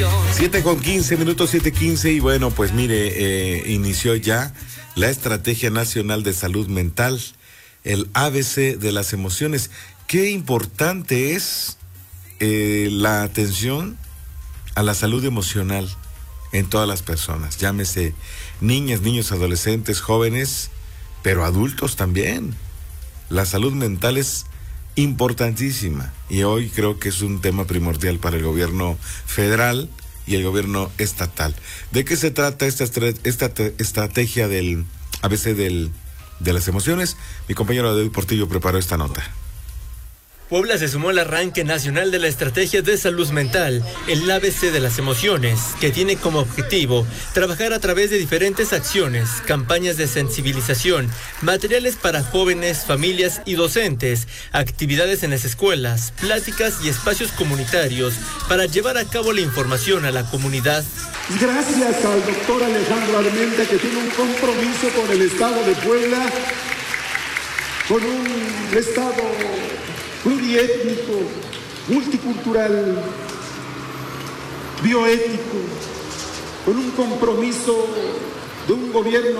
7:15, 7:15, y bueno, pues mire, inició ya la Estrategia Nacional de Salud Mental, el ABC de las emociones. Qué importante es la atención a la salud emocional en todas las personas, llámese niñas, niños, adolescentes, jóvenes, pero adultos también. La salud mental es importantísima y hoy creo que es un tema primordial para el gobierno federal y el gobierno estatal. ¿De qué se trata esta estrategia del ABC de las emociones? Mi compañero David Portillo preparó esta nota. Puebla se sumó al arranque nacional de la Estrategia de Salud Mental, el ABC de las emociones, que tiene como objetivo trabajar a través de diferentes acciones, campañas de sensibilización, materiales para jóvenes, familias y docentes, actividades en las escuelas, pláticas y espacios comunitarios para llevar a cabo la información a la comunidad. Gracias al doctor Alejandro Armenta, que tiene un compromiso con el Estado de Puebla, con un Estado pluriétnico, multicultural, bioético, con un compromiso de un gobierno